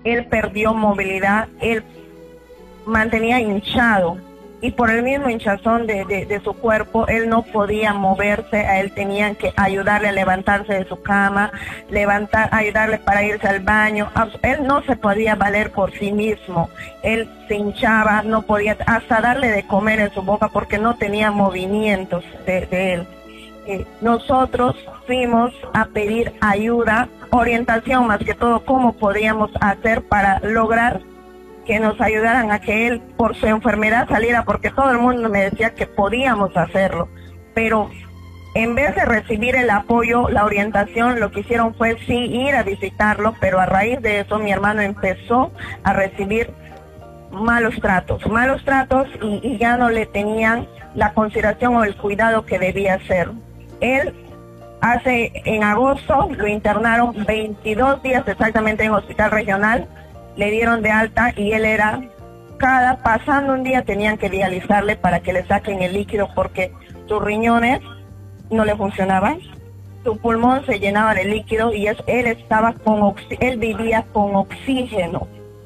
él perdió movilidad, él mantenía hinchado y por el mismo hinchazón de su cuerpo, él no podía moverse, a él tenían que ayudarle a levantarse de su cama, ayudarle para irse al baño, él no se podía valer por sí mismo, él se hinchaba, no podía hasta darle de comer en su boca porque no tenía movimientos de él. Nosotros fuimos a pedir ayuda, orientación más que todo, cómo podíamos hacer para lograr que nos ayudaran a que él por su enfermedad saliera, porque todo el mundo me decía que podíamos hacerlo, pero en vez de recibir el apoyo, la orientación, lo que hicieron fue sí ir a visitarlo, pero a raíz de eso mi hermano empezó a recibir malos tratos y ya no le tenían la consideración o el cuidado que debía hacer. Él en agosto lo internaron 22 días exactamente en hospital regional, le dieron de alta y él pasando un día tenían que dializarle para que le saquen el líquido porque sus riñones no le funcionaban, su pulmón se llenaba de líquido y él vivía con oxígeno,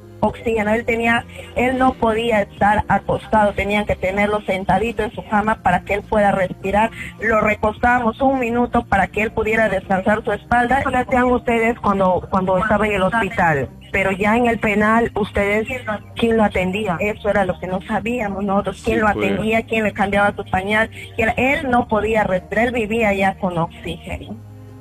él no podía estar acostado, tenían que tenerlo sentadito en su cama para que él pueda respirar, lo recostábamos un minuto para que él pudiera descansar su espalda. ¿Qué hacían ustedes cuando estaba en el hospital? Pero ya en el penal, ¿ustedes quién lo atendía? Eso era lo que no sabíamos nosotros, quién lo atendía, quién le cambiaba su pañal, él no podía respirar, él vivía ya con oxígeno.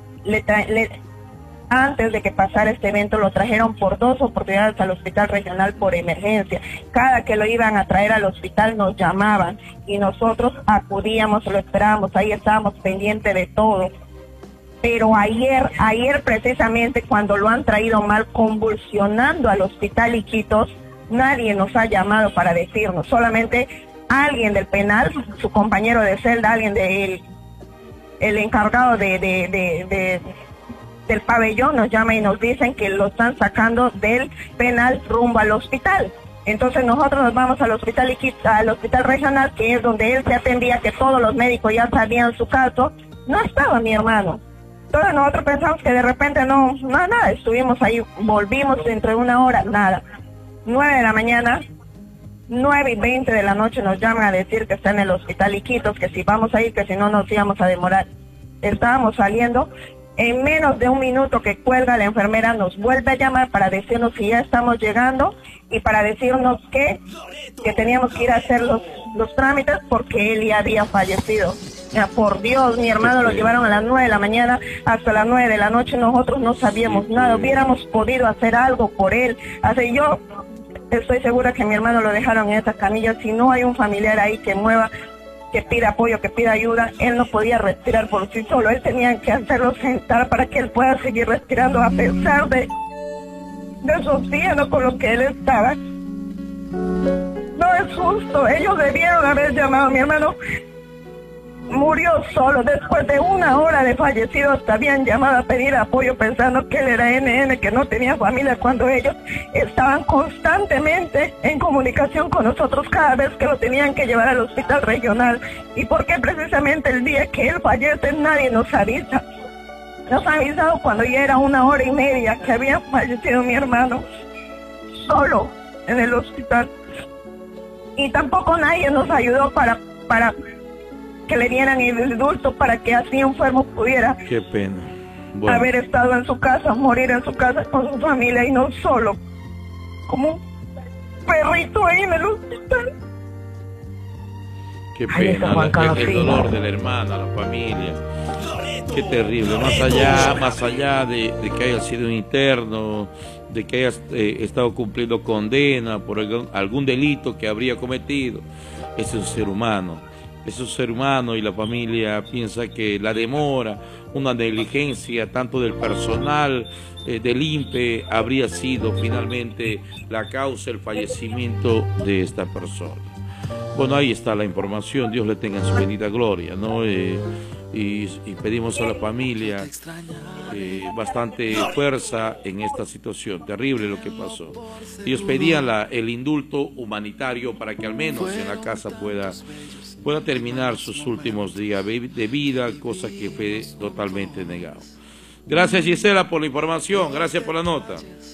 Antes de que pasara este evento lo trajeron por 2 oportunidades al hospital regional por emergencia. Cada que lo iban a traer al hospital nos llamaban y nosotros acudíamos, lo esperábamos, ahí estábamos pendientes de todo. Pero ayer precisamente cuando lo han traído mal, convulsionando al hospital Iquitos, nadie nos ha llamado para decirnos, solamente alguien del penal, su compañero de celda, alguien el encargado del pabellón nos llama y nos dicen que lo están sacando del penal rumbo al hospital. Entonces nosotros nos vamos al hospital regional, que es donde él se atendía, que todos los médicos ya sabían su caso. No estaba mi hermano. Entonces nosotros pensamos que de repente nada, estuvimos ahí, volvimos dentro de una hora, nada. 9 de la mañana, 9:20 de la noche nos llaman a decir que está en el hospital Iquitos, que si vamos a ir, que si no nos íbamos a demorar. Estábamos saliendo. En menos de un minuto que cuelga la enfermera nos vuelve a llamar para decirnos si ya estamos llegando y para decirnos que teníamos que ir a hacer los trámites porque él ya había fallecido. Ya, por Dios, mi hermano lo llevaron a las 9 de la mañana hasta las 9 de la noche, nosotros no sabíamos nada, hubiéramos podido hacer algo por él. Yo estoy segura que mi hermano lo dejaron en esa camilla, si no hay un familiar ahí que mueva, que pida apoyo, que pida ayuda, él no podía respirar por sí solo, él tenía que hacerlo sentar para que él pueda seguir respirando a pesar de su oxígeno con lo que él estaba. No es justo, ellos debieron haber llamado, mi hermano murió solo, después de 1 hora de fallecido hasta habían llamado a pedir apoyo pensando que él era NN, que no tenía familia, cuando ellos estaban constantemente en comunicación con nosotros cada vez que lo tenían que llevar al hospital regional. ¿Y por qué precisamente el día que él fallece nadie nos avisa? Nos han avisado cuando ya era 1 hora y media que había fallecido mi hermano solo en el hospital, y tampoco nadie nos ayudó para que le dieran el indulto para que así enfermo pudiera qué pena. Haber estado en su casa, morir en su casa con su familia y no solo como un perrito ahí en el hospital. Qué pena, el dolor de la hermana, la familia. Qué terrible, más allá de que haya sido un interno, de que haya estado cumpliendo condena por algún delito que habría cometido, es un ser humano. Es un ser humano y la familia piensa que la demora, una negligencia tanto del personal del INPE habría sido finalmente la causa del fallecimiento de esta persona. Bueno, ahí está la información, Dios le tenga en su bendita gloria, ¿no? Y pedimos a la familia bastante fuerza en esta situación, terrible lo que pasó. Ellos pedían el indulto humanitario para que al menos en la casa pueda terminar sus últimos días de vida, cosa que fue totalmente negado. Gracias, Gisela, por la información, gracias por la nota.